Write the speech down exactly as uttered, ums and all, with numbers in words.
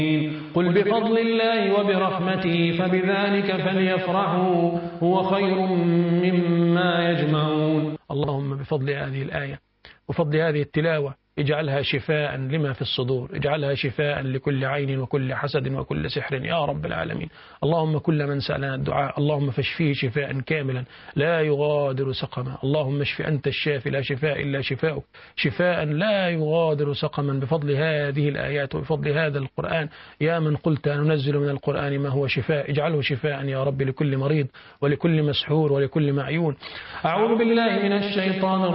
قل بفضل الله وبرحمته فبذلك فليفرحوا هو خير مما يجمعون. اللهم بفضل هذه الآية وفضل هذه التلاوة اجعلها شفاء لما في الصدور، اجعلها شفاء لكل عين وكل حسد وكل سحر يا رب العالمين. اللهم كل من سألنا الدعاء اللهم فاشفيه شفاء كاملا لا يغادر سقما. اللهم اشف أنت الشافي لا شفاء إلا شفاؤك، شفاء لا يغادر سقما بفضل هذه الآيات وبفضل هذا القرآن. يا من قلت ننزل من القرآن ما هو شفاء، اجعله شفاء يا رب لكل مريض ولكل مسحور ولكل معيون. أعوذ بالله من الشيطان